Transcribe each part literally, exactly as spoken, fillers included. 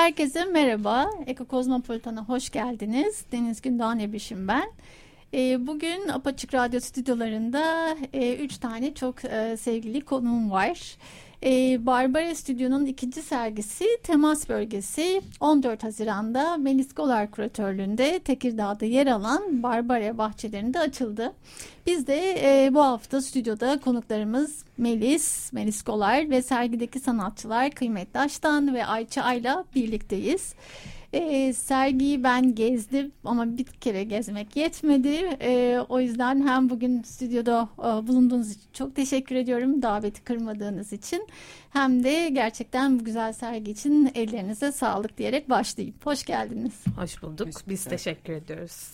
Herkese merhaba, Eko Kozmopolitan'a hoş geldiniz. Deniz Gündoğan Ebişim ben. E, bugün Apaçık Radyo stüdyolarında e, üç tane çok e, sevgili konuğum var. E, Barbara Stüdyo'nun ikinci sergisi Temas Bölgesi on dört Haziran'da Melis Golar küratörlüğünde Tekirdağ'da yer alan Barbara bahçelerinde açıldı. Biz de e, bu hafta stüdyoda konuklarımız Melis, Melis Golar ve sergideki sanatçılar Kıymet Daştan ve Ayça Ay'la birlikteyiz. E, sergiyi ben gezdim ama bir kere gezmek yetmedi. E, o yüzden hem bugün stüdyoda e, bulunduğunuz için çok teşekkür ediyorum, daveti kırmadığınız için. Hem de gerçekten bu güzel sergi için ellerinize sağlık diyerek başlayayım. Hoş geldiniz. Hoş bulduk. Biz teşekkür ediyoruz.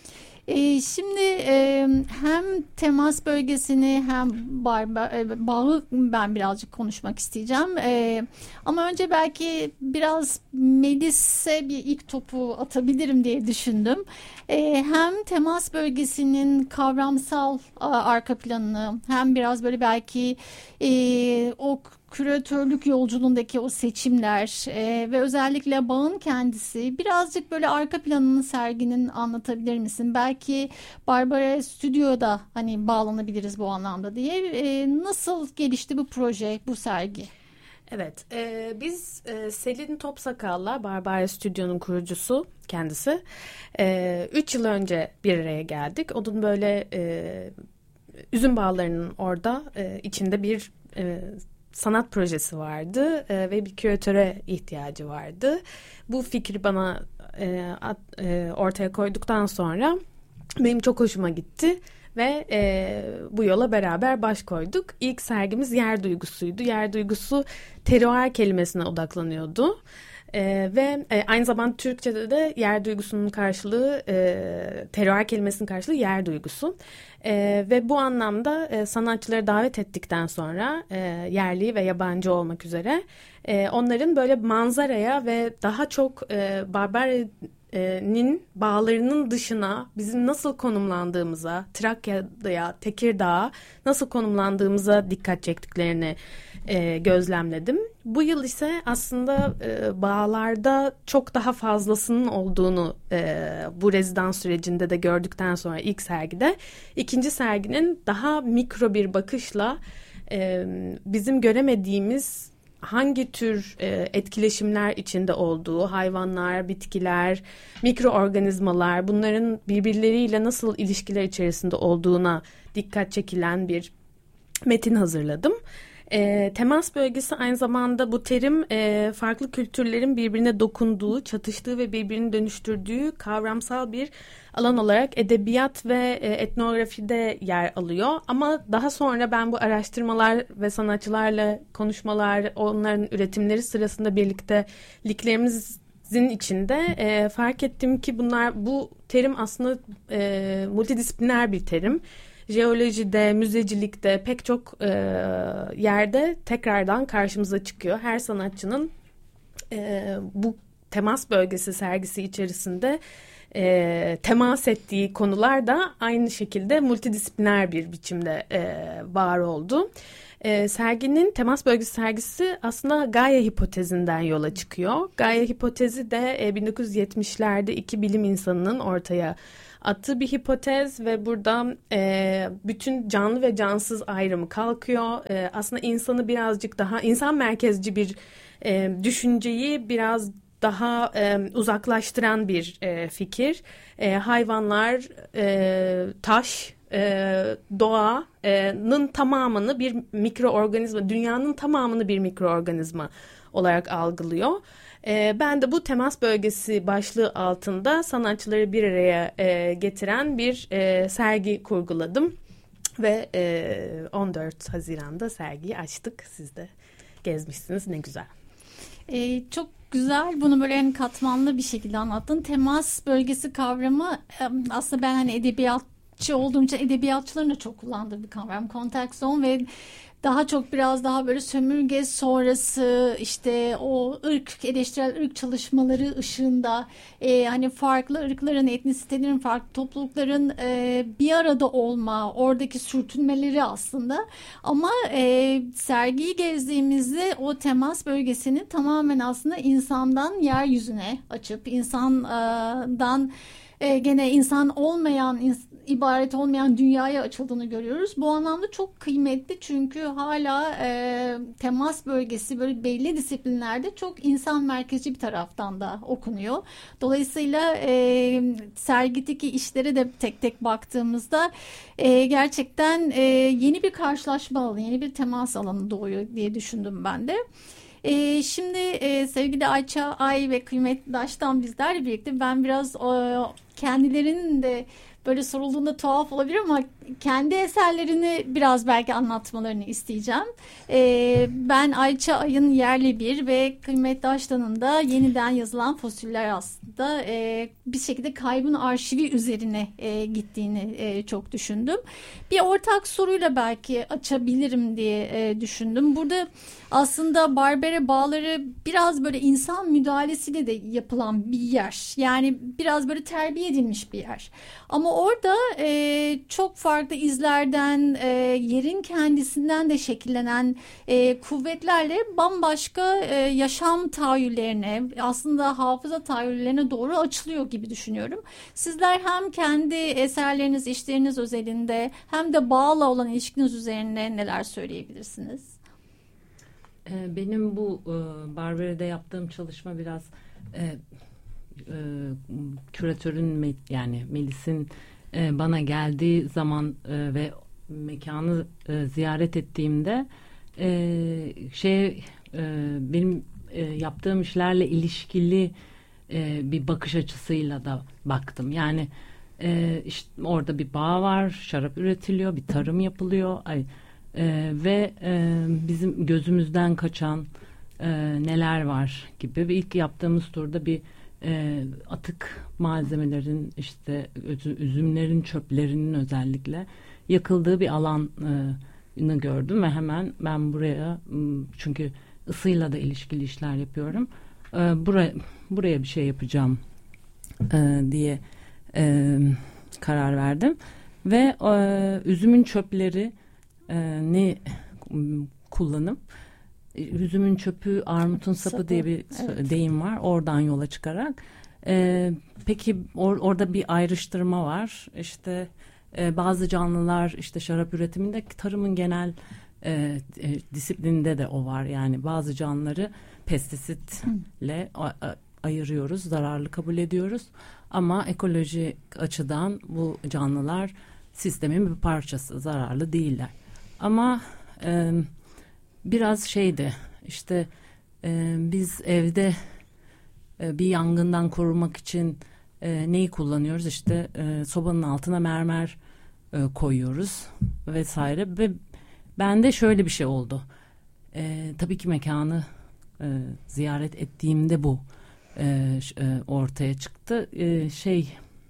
Ee, şimdi e, hem temas bölgesini hem bar, e, bağı ben birazcık konuşmak isteyeceğim. E, ama önce belki biraz Melis'e bir ilk topu atabilirim diye düşündüm. E, hem temas bölgesinin kavramsal a, arka planını hem biraz böyle belki e, o küratörlük yolculuğundaki o seçimler e, ve özellikle bağın kendisi birazcık böyle arka planını serginin anlatabilir misin? Belki Barbara Stüdyo'da hani bağlanabiliriz bu anlamda diye. E, nasıl gelişti bu proje, bu sergi? Evet, e, biz e, Selin Topsakal'la Barbara Stüdyo'nun kurucusu kendisi. E, üç yıl önce bir araya geldik. Onun böyle e, üzüm bağlarının orada e, içinde bir e, sanat projesi vardı e, ve bir küratöre ihtiyacı vardı. Bu fikri bana e, at, e, ortaya koyduktan sonra benim çok hoşuma gitti ve e, bu yola beraber baş koyduk. İlk sergimiz yer duygusuydu. Yer duygusu terroir kelimesine odaklanıyordu. Ee, ve e, aynı zamanda Türkçe'de de yer duygusunun karşılığı e, terör kelimesinin karşılığı yer duygusu e, ve bu anlamda e, sanatçıları davet ettikten sonra e, yerli ve yabancı olmak üzere e, onların böyle manzaraya ve daha çok e, Barbara'nın bağlarının dışına bizim nasıl konumlandığımıza, Trakya'ya, Tekirdağ'a nasıl konumlandığımıza dikkat çektiklerini e, gözlemledim. Bu yıl ise aslında e, bağlarda çok daha fazlasının olduğunu e, bu rezidans sürecinde de gördükten sonra ilk sergide, ikinci serginin daha mikro bir bakışla e, bizim göremediğimiz hangi tür e, etkileşimler içinde olduğu, hayvanlar, bitkiler, mikroorganizmalar, bunların birbirleriyle nasıl ilişkiler içerisinde olduğuna dikkat çekilen bir metin hazırladım. E, temas bölgesi aynı zamanda bu terim e, farklı kültürlerin birbirine dokunduğu, çatıştığı ve birbirini dönüştürdüğü kavramsal bir alan olarak edebiyat ve e, etnografide yer alıyor. Ama daha sonra ben bu araştırmalar ve sanatçılarla konuşmalar, onların üretimleri sırasında birlikteliklerimizin içinde e, fark ettim ki bunlar, bu terim aslında e, multidisipliner bir terim. Jeolojide, müzecilikte pek çok e, yerde tekrardan karşımıza çıkıyor. Her sanatçının e, bu temas bölgesi sergisi içerisinde e, temas ettiği konular da aynı şekilde multidisipliner bir biçimde e, var oldu. E, serginin temas bölgesi sergisi aslında Gaia hipotezinden yola çıkıyor. Gaia hipotezi de e, bin dokuz yüz yetmişlerde iki bilim insanının ortaya attığı bir hipotez ve burada e, bütün canlı ve cansız ayrımı kalkıyor. E, aslında insanı birazcık daha insan merkezci bir e, düşünceyi biraz daha e, uzaklaştıran bir e, fikir. E, hayvanlar, e, taş, e, doğanın tamamını bir mikroorganizma, dünyanın tamamını bir mikroorganizma olarak algılıyor. E, ben de bu temas bölgesi başlığı altında sanatçıları bir araya e, getiren bir e, sergi kurguladım. Ve e, on dört Haziran'da sergiyi açtık. Siz de gezmişsiniz, ne güzel. Ee, çok güzel, bunu böyle en katmanlı bir şekilde anlattın. Temas bölgesi kavramı aslında ben hani edebiyatçı olduğum için edebiyatçıların da çok kullandığı bir kavram. Contact zone ve daha çok biraz daha böyle sömürge sonrası işte o ırk eleştirel ırk çalışmaları ışığında e, hani farklı ırkların, etnisitelerin, farklı toplulukların e, bir arada olma, oradaki sürtünmeleri aslında. Ama e, sergiyi gezdiğimizde o temas bölgesini tamamen aslında insandan yeryüzüne açıp insandan e, gene insan olmayan, ibaret olmayan dünyaya açıldığını görüyoruz. Bu anlamda çok kıymetli çünkü hala e, temas bölgesi böyle belli disiplinlerde çok insan merkezci bir taraftan da okunuyor. Dolayısıyla e, sergideki işlere de tek tek baktığımızda e, gerçekten e, yeni bir karşılaşma alanı, yeni bir temas alanı doğuyor diye düşündüm ben de. Ee, şimdi e, sevgili Ayça Ay ve kıymetli Daş'tan bizlerle birlikte ben biraz e, kendilerinin de böyle sorulduğunda tuhaf olabilir ama kendi eserlerini biraz belki anlatmalarını isteyeceğim. Ee, ben Ayça Ay'ın Yerli Bir ve Kıymet Daştan'ın da yeniden yazılan fosiller aslında e, bir şekilde kaybın arşivi üzerine e, gittiğini e, çok düşündüm. Bir ortak soruyla belki açabilirim diye e, düşündüm. Burada aslında Barbere bağları biraz böyle insan müdahalesiyle de yapılan bir yer. Yani biraz böyle terbiye edilmiş bir yer. Ama orada e, çok farklı izlerden, e, yerin kendisinden de şekillenen e, kuvvetlerle bambaşka e, yaşam tahayyüllerine, aslında hafıza tahayyüllerine doğru açılıyor gibi düşünüyorum. Sizler hem kendi eserleriniz, işleriniz özelinde hem de bağla olan ilişkiniz üzerine neler söyleyebilirsiniz? Benim bu e, Barbere'de yaptığım çalışma biraz e, e, küratörün yani Melis'in e, bana geldiği zaman e, ve mekanı e, ziyaret ettiğimde e, şey e, benim e, yaptığım işlerle ilişkili e, bir bakış açısıyla da baktım. Yani e, işte orada bir bağ var, şarap üretiliyor, bir tarım yapılıyor. Ay, Ee, ve e, bizim gözümüzden kaçan e, neler var gibi. Ve ilk yaptığımız turda bir e, atık malzemelerin işte üzümlerin çöplerinin özellikle yakıldığı bir alanı gördüm ve hemen ben buraya, çünkü ısıyla da ilişkili işler yapıyorum, e, buraya buraya bir şey yapacağım e, diye e, karar verdim ve e, üzümün çöpleri Ee, ne kullanıp üzümün çöpü armutun sapı, sapı diye bir evet. deyim var, oradan yola çıkarak e, peki or, orada bir ayrıştırma var işte e, bazı canlılar işte şarap üretiminde, tarımın genel e, e, disiplininde de o var, yani bazı canlıları pestisitle a, a, ayırıyoruz, zararlı kabul ediyoruz ama ekolojik açıdan bu canlılar sistemin bir parçası, zararlı değiller. Ama e, biraz şeydi işte e, biz evde e, bir yangından korunmak için e, neyi kullanıyoruz? İşte e, sobanın altına mermer e, koyuyoruz vesaire ve bende şöyle bir şey oldu. E, tabii ki mekanı e, ziyaret ettiğimde bu e, e, ortaya çıktı. E, şey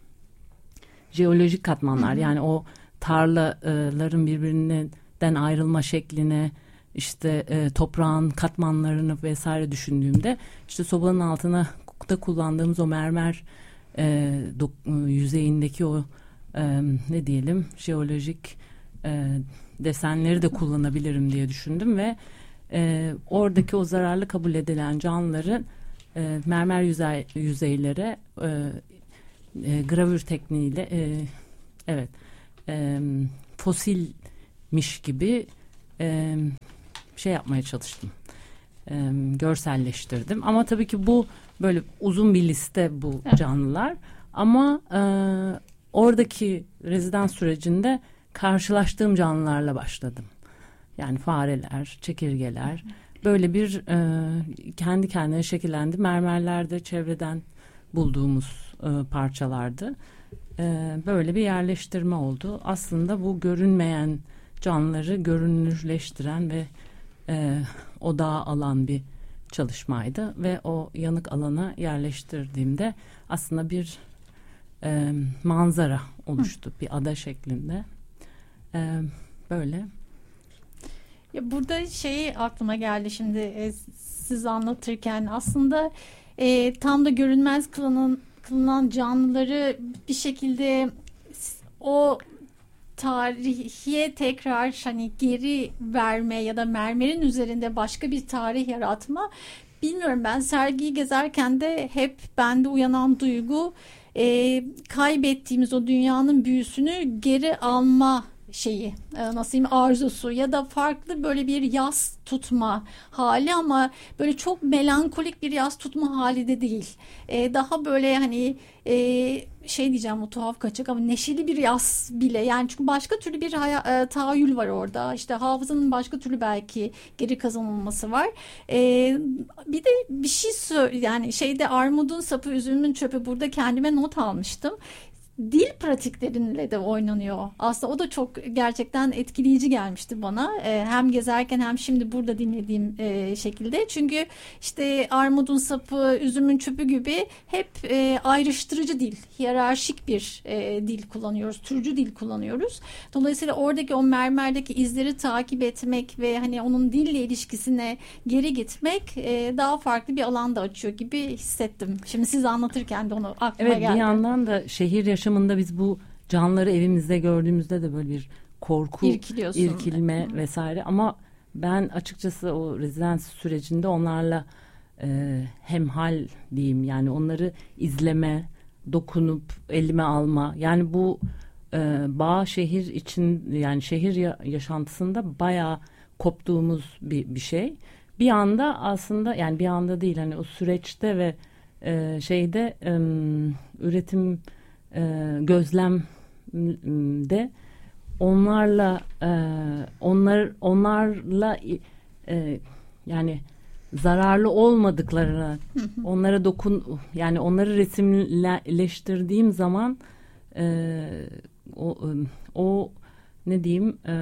jeolojik katmanlar, hı hı. yani o tarlaların birbirinden ayrılma şekline, işte e, toprağın katmanlarını vesaire düşündüğümde işte sobanın altına da kullandığımız o mermer e, do, yüzeyindeki o e, ne diyelim jeolojik e, desenleri de kullanabilirim diye düşündüm ve e, oradaki o zararlı kabul edilen canlıların e, mermer yüzey, yüzeylere e, e, gravür tekniğiyle e, evet e, fosilmiş gibi e, şey yapmaya çalıştım. E, görselleştirdim. Ama tabii ki bu böyle uzun bir liste bu evet. canlılar. Ama e, oradaki rezidans sürecinde karşılaştığım canlılarla başladım. Yani fareler, çekirgeler. Böyle bir e, kendi kendine şekillendi. Mermerlerde çevreden bulduğumuz e, parçalardı. E, böyle bir yerleştirme oldu. Aslında bu görünmeyen canlıları görünürleştiren ve e, odağa alan bir çalışmaydı. Ve o yanık alana yerleştirdiğimde aslında bir e, manzara oluştu. Hı. Bir ada şeklinde. E, böyle. Ya burada şey aklıma geldi şimdi e, siz anlatırken aslında e, tam da görünmez kılınan, kılınan canlıları bir şekilde o tarihe tekrar hani geri verme ya da mermerin üzerinde başka bir tarih yaratma. Bilmiyorum, ben sergiyi gezerken de hep bende uyanan duygu e, kaybettiğimiz o dünyanın büyüsünü geri alma şeyi, nasıl diyeyim, arzusu ya da farklı böyle bir yas tutma hali, ama böyle çok melankolik bir yas tutma hali de değil. Ee, daha böyle hani e, şey diyeceğim, o tuhaf kaçacak ama neşeli bir yas bile, yani çünkü başka türlü bir haya, e, tahayyül var orada. İşte hafızanın başka türlü belki geri kazanılması var. Ee, bir de bir şey söyle, yani şeyde armudun sapı üzümün çöpü, burada kendime not almıştım. Dil pratikleriyle de oynanıyor. Aslında o da çok gerçekten etkileyici gelmişti bana. Ee, hem gezerken hem şimdi burada dinlediğim e, şekilde. Çünkü işte armudun sapı, üzümün çöpü gibi hep e, ayrıştırıcı dil, hiyerarşik bir e, dil kullanıyoruz, türcü dil kullanıyoruz. Dolayısıyla oradaki o mermerdeki izleri takip etmek ve hani onun dille ilişkisine geri gitmek e, daha farklı bir alanda açıyor gibi hissettim. Şimdi siz anlatırken de onu aklıma evet, geldi. Bir yandan da şehir yaşamında biz bu canlıları evimizde gördüğümüzde de böyle bir korku, irkilme vesaire, ama ben açıkçası o rezidans sürecinde onlarla e, hemhal diyeyim, yani onları izleme, dokunup elime alma, yani bu e, bağ şehir için, yani şehir ya, yaşantısında bayağı koptuğumuz bir, bir şey. Bir anda aslında, yani bir anda değil, hani o süreçte ve e, şeyde e, üretim e, gözlemde onlarla e, onlar onlarla e, yani zararlı olmadıklarına, onlara dokun, yani onları resimleştirdiğim zaman e, o, o ne diyeyim e,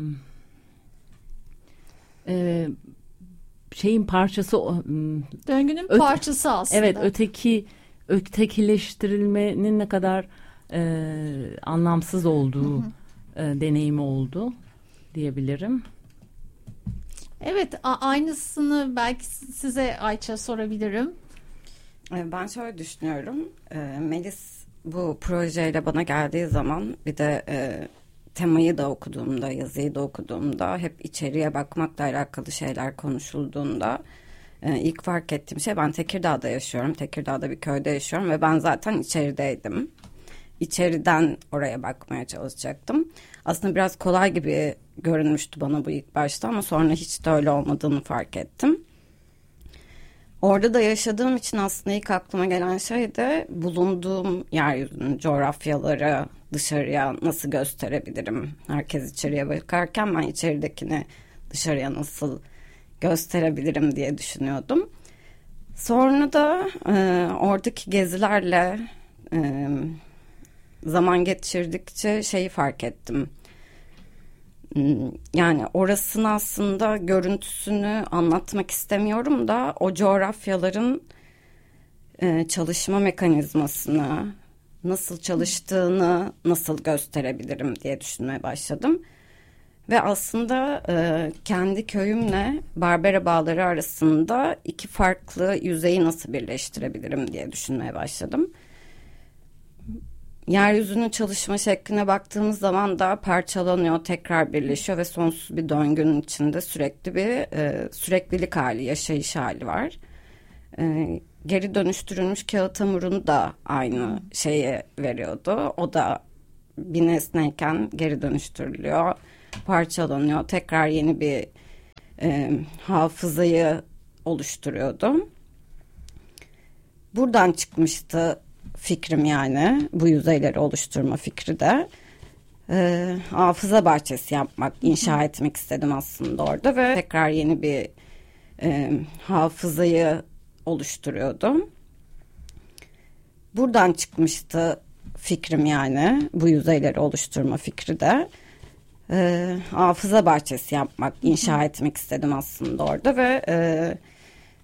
e, şeyin parçası, döngünün öte, parçası aslında. Evet, öteki ötekileştirilmenin ne kadar e, anlamsız olduğu hı hı. E, deneyimi oldu diyebilirim. Evet, a- aynısını belki size Ayça sorabilirim. Ben şöyle düşünüyorum. Melis bu projeyle bana geldiği zaman, bir de e, temayı da okuduğumda, yazıyı da okuduğumda, hep içeriye bakmakla alakalı şeyler konuşulduğunda e, ilk fark ettiğim şey, ben Tekirdağ'da yaşıyorum. Tekirdağ'da bir köyde yaşıyorum ve ben zaten içerideydim. İçeriden oraya bakmaya çalışacaktım. Aslında biraz kolay gibi görünmüştü bana bu ilk başta, ama sonra hiç de öyle olmadığını fark ettim. Orada da yaşadığım için aslında ilk aklıma gelen şey de bulunduğum yeryüzünün coğrafyaları dışarıya nasıl gösterebilirim? Herkes içeriye bakarken ben içeridekini dışarıya nasıl gösterebilirim diye düşünüyordum. Sonra da e, oradaki gezilerle e, zaman geçirdikçe şeyi fark ettim. Yani orasını aslında görüntüsünü anlatmak istemiyorum da o coğrafyaların e, çalışma mekanizmasını, nasıl çalıştığını nasıl gösterebilirim diye düşünmeye başladım. Ve aslında e, kendi köyümle Barbera Bağları arasında iki farklı yüzeyi nasıl birleştirebilirim diye düşünmeye başladım. Yeryüzünün çalışma şekline baktığımız zaman da parçalanıyor, tekrar birleşiyor ve sonsuz bir döngünün içinde sürekli bir e, süreklilik hali, yaşayış hali var. E, geri dönüştürülmüş kağıt hamurunu da aynı şeye veriyordu. O da bir nesneyken geri dönüştürülüyor, parçalanıyor, tekrar yeni bir e, hafızayı oluşturuyordu. Buradan çıkmıştı fikrim, yani bu yüzeyleri oluşturma fikri de. E, hafıza bahçesi yapmak, inşa etmek istedim aslında orada ve tekrar yeni bir e, hafızayı oluşturuyordum. Buradan çıkmıştı fikrim, yani bu yüzeyleri oluşturma fikri de. E, hafıza bahçesi yapmak, inşa etmek istedim aslında orada ve e,